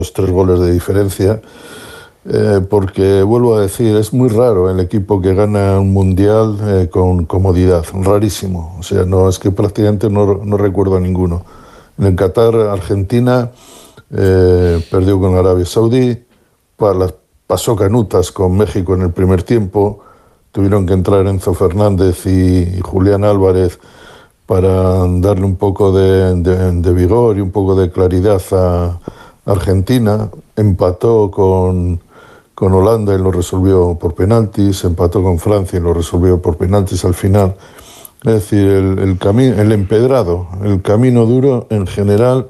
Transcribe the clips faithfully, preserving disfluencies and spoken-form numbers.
tres goles de diferencia. Eh, porque, vuelvo a decir, es muy raro el equipo que gana un mundial eh, con comodidad, rarísimo. O sea, no es que prácticamente no, no recuerdo a ninguno. En Qatar, Argentina eh, perdió con Arabia Saudí, para, pasó canutas con México en el primer tiempo, tuvieron que entrar Enzo Fernández y, y Julián Álvarez para darle un poco de, de, de vigor y un poco de claridad a Argentina. Empató con con Holanda y lo resolvió por penaltis, empató con Francia y lo resolvió por penaltis al final. Es decir, el, el, cami- el empedrado, el camino duro en general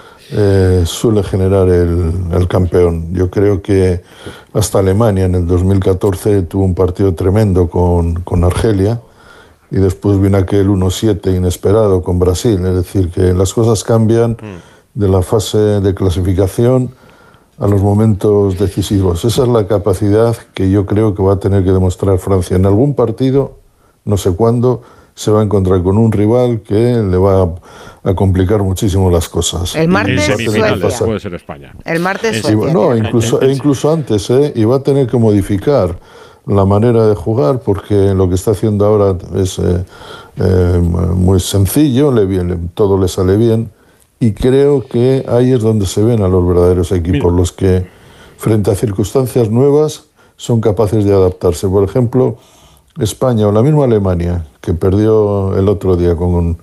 eh, suele generar el, el campeón. Yo creo que hasta Alemania en el dos mil catorce tuvo un partido tremendo con, con Argelia y después vino aquel uno siete inesperado con Brasil. Es decir, que las cosas cambian de la fase de clasificación a los momentos decisivos. Esa es la capacidad que yo creo que va a tener que demostrar Francia. En algún partido, no sé cuándo, se va a encontrar con un rival que le va a, a complicar muchísimo las cosas. El martes Suecia. Puede ser España. El martes sí, Suecia. No, incluso, e incluso antes, ¿eh? Y va a tener que modificar la manera de jugar porque lo que está haciendo ahora es eh, eh, muy sencillo, le viene, todo le sale bien. Y creo que ahí es donde se ven a los verdaderos equipos, los que frente a circunstancias nuevas son capaces de adaptarse. Por ejemplo, España o la misma Alemania, que perdió el otro día con un...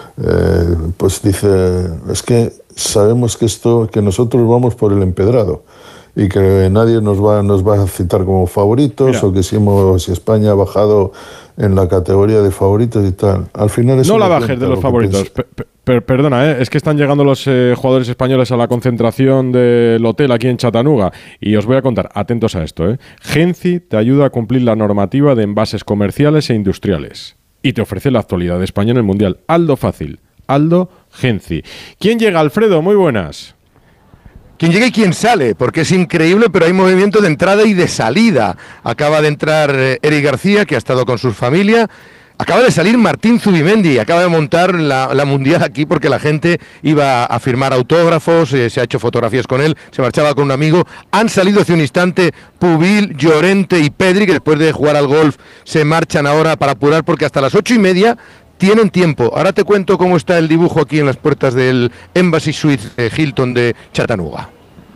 Eh, pues dice, es que sabemos que, esto, que nosotros vamos por el empedrado y que nadie nos va, nos va a citar como favoritos. Mira. O que si, hemos, si España ha bajado en la categoría de favoritos y tal. Al final es no la bajes de los favoritos. Per, perdona, ¿eh? Es que están llegando los eh, jugadores españoles a la concentración del hotel aquí en Chattanooga y os voy a contar, atentos a esto, ¿eh? Genci te ayuda a cumplir la normativa de envases comerciales e industriales y te ofrece la actualidad de España en el Mundial. Hazlo fácil, hazlo Genci. ¿Quién llega, Alfredo? Muy buenas. Quién llega y quién sale, porque es increíble, pero hay movimiento de entrada y de salida. Acaba de entrar eh, Eric García, que ha estado con su familia. Acaba de salir Martín Zubimendi, acaba de montar la, la Mundial aquí porque la gente iba a firmar autógrafos, eh, se ha hecho fotografías con él, se marchaba con un amigo. Han salido hace un instante Pubil, Llorente y Pedri, que después de jugar al golf se marchan ahora para apurar porque hasta las ocho y media tienen tiempo. Ahora te cuento cómo está el dibujo aquí en las puertas del Embassy Suites eh, Hilton de Chattanooga.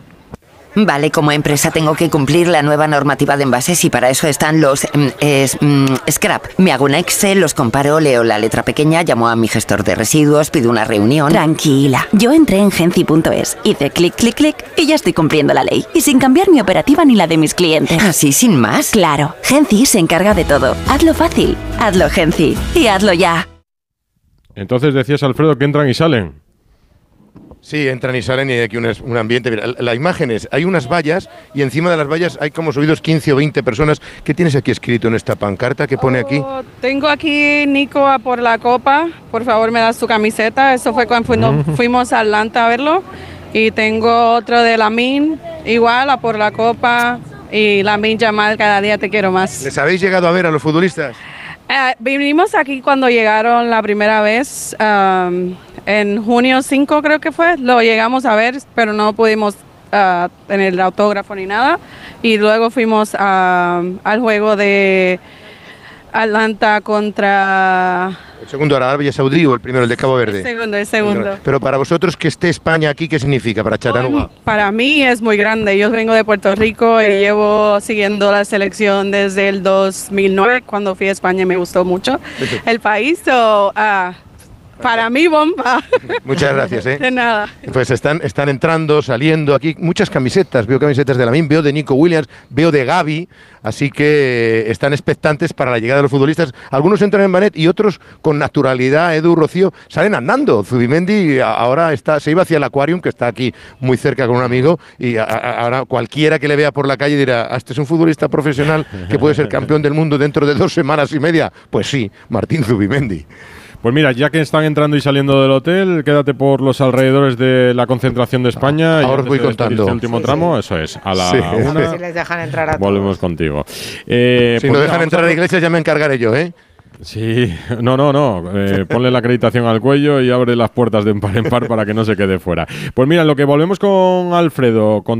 Vale, como empresa tengo que cumplir la nueva normativa de envases y para eso están los eh, eh, scrap. Me hago un Excel, los comparo, leo la letra pequeña, llamo a mi gestor de residuos, pido una reunión. Tranquila, yo entré en genci punto es, hice clic, clic, clic y ya estoy cumpliendo la ley. Y sin cambiar mi operativa ni la de mis clientes. ¿Así sin más? Claro, Genci se encarga de todo. Hazlo fácil, hazlo Genci y hazlo ya. Entonces decías, Alfredo, que entran y salen. Sí, entran y salen y hay aquí un, un ambiente. Mira, la, la imagen es, hay unas vallas y encima de las vallas hay como subidos quince o veinte personas. ¿Qué tienes aquí escrito en esta pancarta que pone aquí? Oh, tengo aquí Nico a por la copa, por favor me das tu camiseta. Eso fue cuando fuimos, fuimos a Atlanta a verlo. Y tengo otro de Lamine, igual a por la copa. Y Lamine Yamal, cada día te quiero más. ¿Les habéis llegado a ver a los futbolistas? Eh, vinimos aquí cuando llegaron la primera vez, um, en junio cinco creo que fue, lo llegamos a ver, pero no pudimos uh, tener el autógrafo ni nada. Y luego fuimos uh, al juego de Atlanta contra... El segundo era Arabia Saudí o el primero, el de Cabo Verde. El segundo, el segundo. Pero para vosotros que esté España aquí, ¿qué significa para Chattanooga? Para mí es muy grande. Yo vengo de Puerto Rico y llevo siguiendo la selección desde el dos mil nueve, cuando fui a España. Me gustó mucho el país. So, uh, para mí, bomba. Muchas gracias, ¿eh? De nada. Pues están, están entrando, saliendo aquí muchas camisetas. Veo camisetas de Lamine, veo de Nico Williams, veo de Gavi. Así que están expectantes para la llegada de los futbolistas. Algunos entran en Manet y otros con naturalidad. Edu, Rocío, salen andando. Zubimendi ahora está, se iba hacia el Aquarium, que está aquí muy cerca con un amigo. Y a, a, ahora cualquiera que le vea por la calle dirá, ¿este es un futbolista profesional que puede ser campeón del mundo dentro de dos semanas y media? Pues sí, Martín Zubimendi. Pues mira, ya que están entrando y saliendo del hotel, quédate por los alrededores de la concentración de España. Ah, ahora os voy contando. Este último sí, tramo, sí. Eso es. A la sí. una. Si les dejan entrar a Volvemos todos. contigo. Eh, si pues no dejan mira, entrar a la iglesia ya me encargaré yo, ¿eh? Sí, no, no, no. Eh, ponle la acreditación al cuello y abre las puertas de par en par para que no se quede fuera. Pues mira, lo que volvemos con Alfredo, con